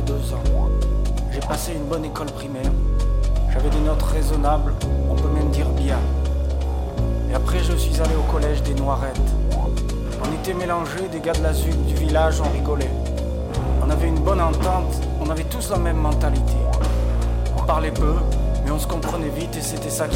2 ans. J'ai passé une bonne école primaire. J'avais des notes raisonnables, on peut même dire bien. Et après je suis allé au collège des Noirettes. On était mélangés, des gars de la ZUC du village, on rigolait. On avait une bonne entente, on avait tous la même mentalité. On parlait peu, mais on se comprenait vite et c'était ça qui